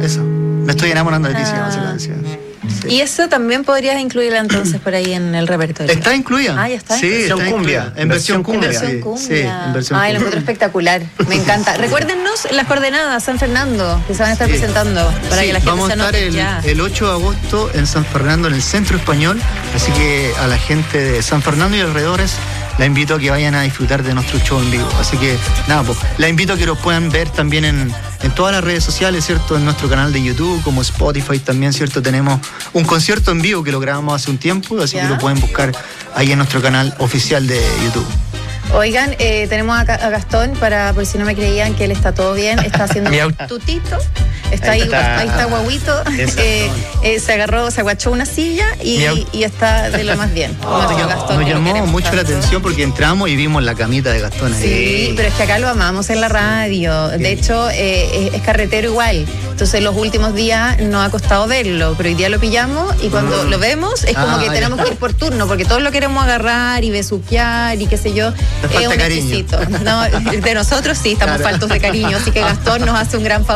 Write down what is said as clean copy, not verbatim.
Eso. Me estoy enamorando de ti, se llama esa canción. Sí. Y eso también podrías incluirla entonces por ahí en el repertorio. ¿Está incluida? Ah, ya está. Sí, versión cumbia. En versión cumbia. En versión Sí, cumbia. sí, en versión Ay, cumbia. lo encuentro espectacular. Me encanta. Recuérdennos las coordenadas, San Fernando, que se van a estar presentando para que la gente vamos se a estar anote el 8 de agosto en San Fernando, en el Centro Español. Así que a la gente de San Fernando y alrededores la invito a que vayan a disfrutar de nuestro show en vivo. Así que nada, pues la invito a que los puedan ver también en todas las redes sociales, ¿cierto? En nuestro canal de YouTube, como Spotify también, ¿cierto? Tenemos un concierto en vivo que lo grabamos hace un tiempo, así que lo pueden buscar ahí en nuestro canal oficial de YouTube. Oigan, tenemos a Gastón, por si no me creían que él está todo bien, está haciendo un tutito, ahí está guaguito, se aguachó una silla y está de lo más bien. Nos llamó mucho la atención porque entramos y vimos la camita de Gastón ahí. Sí, pero es que acá lo amamos en la radio, de hecho es carretero igual, entonces los últimos días nos ha costado verlo, pero hoy día lo pillamos y cuando lo vemos es como que tenemos que ir por turno, porque todos lo queremos agarrar y besuquear y qué sé yo. Te falta cariño. No, de nosotros sí, estamos faltos de cariño, así que Gastón nos hace un gran favor.